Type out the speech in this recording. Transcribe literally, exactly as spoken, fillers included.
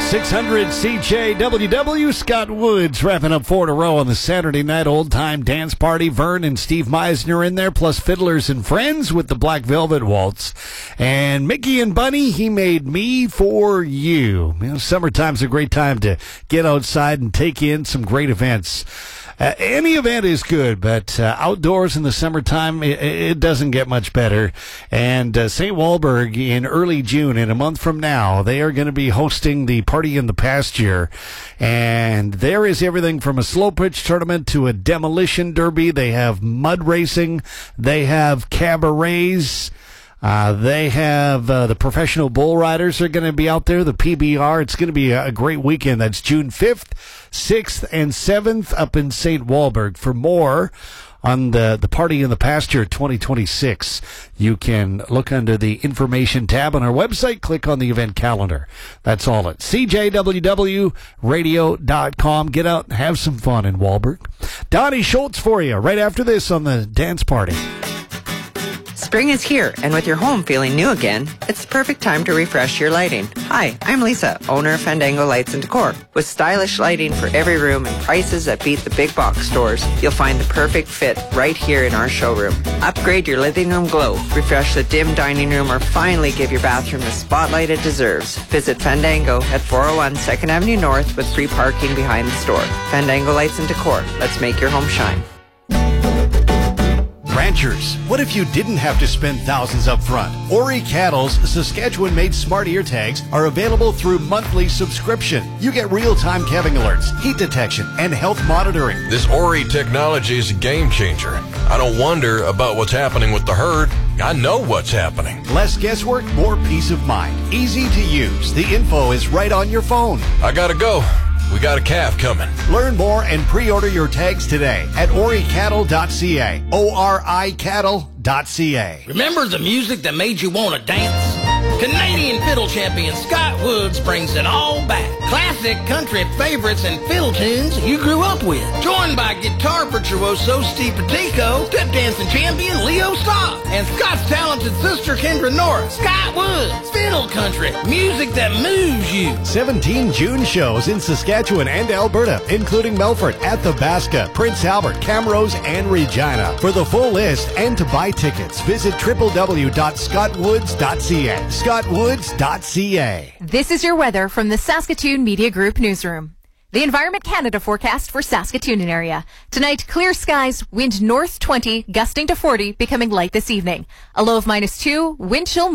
six hundred C J W W, Scott Woods wrapping up four in a row on the Saturday night old-time dance party. Vern and Steve Meisner in there, plus Fiddlers and Friends with the Black Velvet Waltz. And Mickey and Bunny, He Made Me For You. You know, summertime's a great time to get outside and take in some great events. Uh, any event is good, but uh, outdoors in the summertime, it, it doesn't get much better. And uh, Saint Walburg in early June, in a month from now, they are going to be hosting the Party in the Pasture. And there is everything from a slow pitch tournament to a demolition derby. They have mud racing. They have cabarets. Uh, they have uh, the professional bull riders are going to be out there, the P B R. It's going to be a, a great weekend. That's June fifth, sixth, and seventh up in Saint Walburg. For more on the, the Party in the Pasture twenty twenty-six, you can look under the information tab on our website, click on the event calendar. That's all at C J W W radio dot com. Get out and have some fun in Walburg. Donnie Schultz for you right after this on the Dance Party. Spring is here, and with your home feeling new again, it's the perfect time to refresh your lighting. Hi, I'm Lisa, owner of Fandango Lights and Decor. With stylish lighting for every room and prices that beat the big box stores, you'll find the perfect fit right here in our showroom. Upgrade your living room glow, refresh the dim dining room, or finally give your bathroom the spotlight it deserves. Visit Fandango at four oh one second Avenue North with free parking behind the store. Fandango Lights and Decor. Let's make your home shine. Ranchers, what if you didn't have to spend thousands up front? Ori Cattle's Saskatchewan-made smart ear tags are available through monthly subscription. You get real-time calving alerts, heat detection, and health monitoring. This Ori technology is a game changer. I don't wonder about what's happening with the herd. I know what's happening. Less guesswork, more peace of mind. Easy to use. The info is right on your phone. I gotta go. We got a calf coming. Learn more and pre-order your tags today at ori cattle dot c a. O R I cattle dot c a. Remember the music that made you want to dance? Canadian fiddle champion Scott Woods brings it all back. Classic country favorites and fiddle tunes you grew up with. Joined by guitar virtuoso Steve Petico, step dancing champion Leo Stock, and Scott's talented sister Kendra Norris. Scott Woods, fiddle country, music that moves you. seventeen June shows in Saskatchewan and Alberta, including Melfort, Athabasca, Prince Albert, Camrose, and Regina. For the full list and to buy tickets, visit w w w dot scott woods dot c a. scott woods dot c a. This is your weather from the Saskatoon Media Group newsroom. The Environment Canada forecast for Saskatoon area. Tonight, clear skies, wind north twenty, gusting to forty, becoming light this evening. A low of minus two, wind chill